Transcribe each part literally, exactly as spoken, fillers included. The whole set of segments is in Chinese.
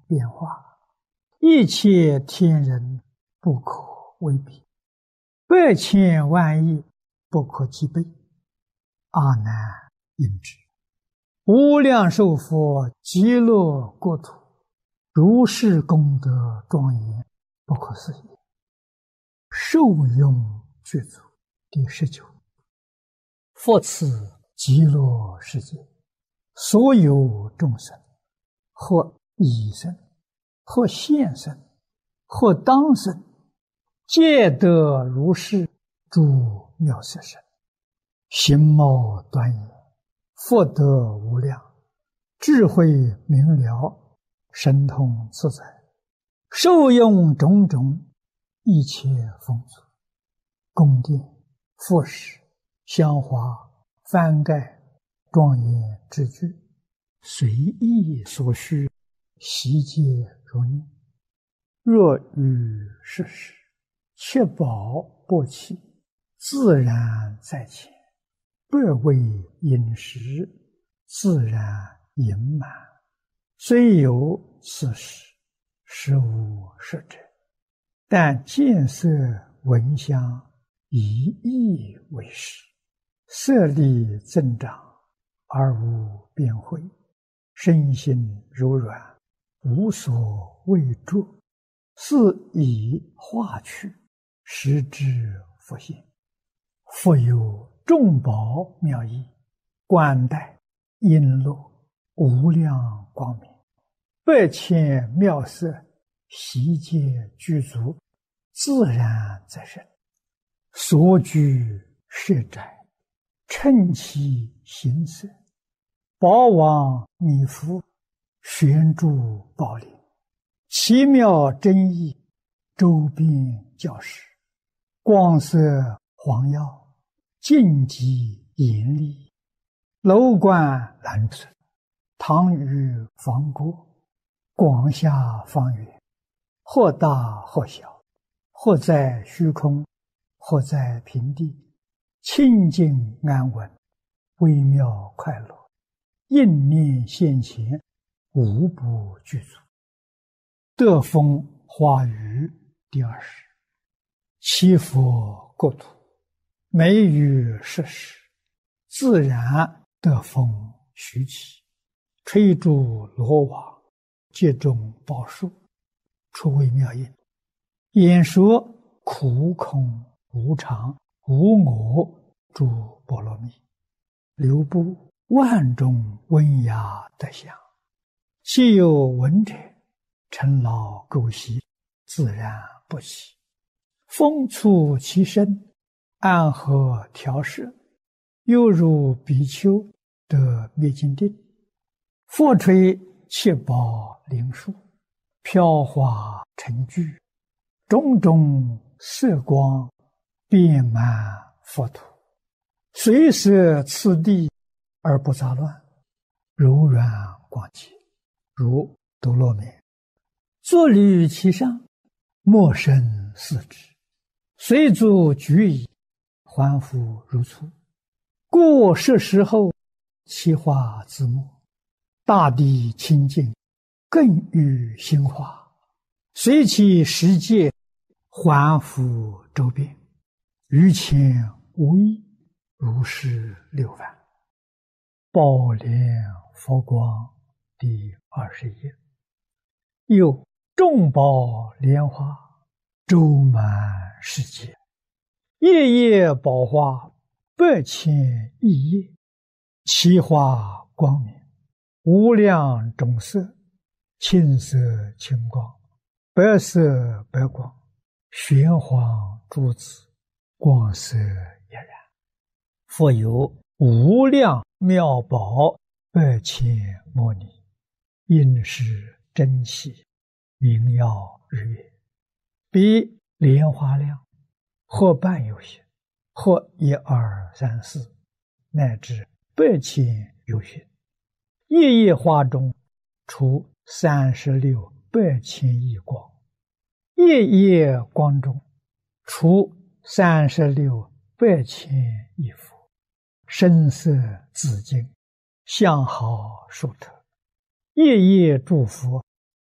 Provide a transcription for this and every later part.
变化，一切天人不可为比，百千万亿不可计备，阿难应知。无量寿佛极乐国土，如是功德庄严不可思议，受用具足。第十九，佛此极乐世界，所有众生，或已生，或现生，或当生，皆得如是诸妙色身，形貌端严，福德无量，智慧明了，神通自在，受用种种一切丰足，宫殿、服饰、香花、幡盖、庄严之具，随意所需，悉皆如念。若遇世事，切宝不起，自然在前，不为饮食，自然盈满。虽有此事，实无实者，但见色闻香，以意为实，色力增长，而无边慧，身心柔软，无所畏著，是以化去，实之复现。复有众宝妙义，冠带璎珞，无量光明，百千妙色，悉皆具足，自然在身。所居舍宅，称其形色，宝王弥覆，悬诸宝林，奇妙真义，周边教室，光色黄耀，净极严厉，楼观蓝纯，堂宇方郭，广厦方圆，或大或小，或在虚空，或在平地，清净安稳，微妙快乐，应念现前，无不具足。得风花雨第二十，七佛国土，每于世时，自然得风徐起，吹诸罗网，接种宝树，出微妙音，演说苦空无常无我诸波罗蜜，流布万种温雅德相，既有闻者，尘劳垢习，自然不起。风触其身，安和调摄，犹如比丘得灭尽定。佛吹七宝灵树，飘华成聚，种种色光，遍满佛土，随摄次第而不杂乱，柔软广洁，如多罗面。坐立其上，莫生四肢，随足举矣，还复如初。故是时候，其化自没，大地清净，更与心化，随其世界，还复周遍，于前无异，如是六万。宝莲佛光第二十页。又众宝莲花，周满世界，夜夜宝花，百千亿叶，其花光明，无量种色，青色青光，白色白光，玄黄珠子，光色俨然。复有无量妙宝，百千摩尼，应是珍奇，明耀日月，比莲花量，或半有些，或一二三四，乃至百千有些。夜夜花中，出三十六百千亿光，夜夜光中，出三十六百千亿佛，声色紫金，相好殊特，夜夜诸佛，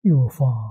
又放